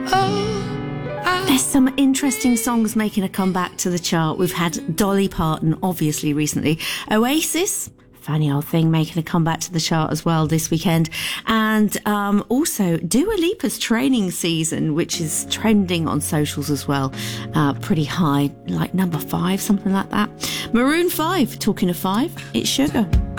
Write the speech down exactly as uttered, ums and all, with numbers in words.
There's some interesting songs making a comeback to the chart. We've had Dolly Parton, obviously, recently. Oasis, funny old thing, making a comeback to the chart as well this weekend. And um, also Dua Lipa's Training Season, which is trending on socials as well. Uh, pretty high, like number five, something like that. Maroon five, talking of five, it's Sugar.